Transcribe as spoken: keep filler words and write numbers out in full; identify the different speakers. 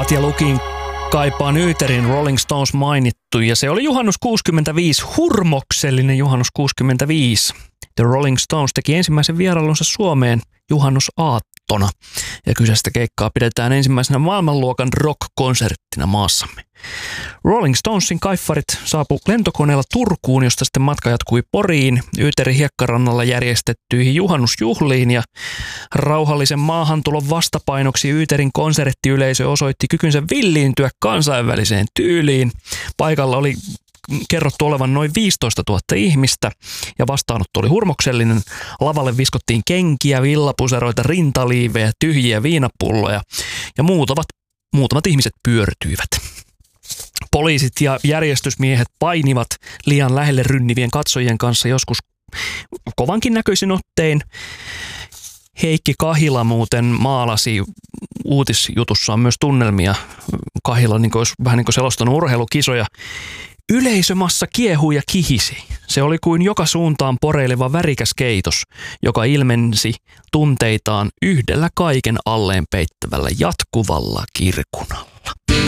Speaker 1: Katja Lukin kaipaa Nyyterin Rolling Stones mainittu, ja se oli juhannus kuusikymmentäviisi, hurmoksellinen juhannus kuusikymmentäviisi. The Rolling Stones teki ensimmäisen vierailunsa Suomeen juhannusaattona, ja kyseistä keikkaa pidetään ensimmäisenä maailmanluokan rock-konserttina maassamme. Rolling Stonesin kaiffarit saapui lentokoneella Turkuun, josta sitten matka jatkui Poriin, Yyterin hiekkarannalla järjestettyihin juhannusjuhliin, ja rauhallisen maahantulon vastapainoksi Yyterin konserttiyleisö osoitti kykynsä villiintyä kansainväliseen tyyliin. Paikalla oli kerrottu olevan noin viisitoistatuhatta ihmistä, ja vastaanotto oli hurmoksellinen. Lavalle viskottiin kenkiä, villapuseroita, rintaliivejä, tyhjiä viinapulloja, ja muutamat, muutamat ihmiset pyörtyivät. Poliisit ja järjestysmiehet painivat liian lähelle rynnivien katsojien kanssa joskus kovankin näköisin ottein. Heikki Kahila muuten maalasi uutisjutussaan myös tunnelmia. Kahila niin kuin olisi vähän niin kuin selostanut urheilukisoja. Yleisömassa kiehui ja kihisi. Se oli kuin joka suuntaan poreileva värikäs keitos, joka ilmensi tunteitaan yhdellä kaiken alleen peittävällä jatkuvalla kirkunalla.